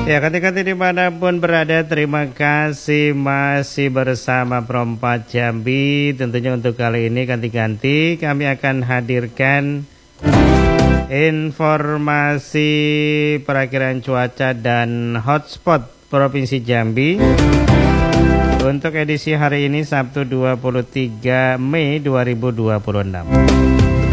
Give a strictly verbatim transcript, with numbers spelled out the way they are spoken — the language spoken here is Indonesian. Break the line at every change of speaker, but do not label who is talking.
Ya, ketika dimanapun berada, terima kasih masih bersama Perempat Jambi. Tentunya untuk kali ini ganti-ganti kami akan hadirkan informasi perakiraan cuaca dan hotspot Provinsi Jambi untuk edisi hari ini Sabtu dua puluh tiga Mei dua ribu dua puluh enam.